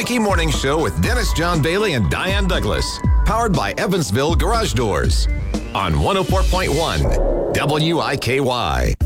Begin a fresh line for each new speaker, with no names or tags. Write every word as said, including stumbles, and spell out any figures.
Quickie Morning Show with Dennis John Bailey and Diane Douglas. Powered by Evansville Garage Doors. On one oh four point one W I K Y.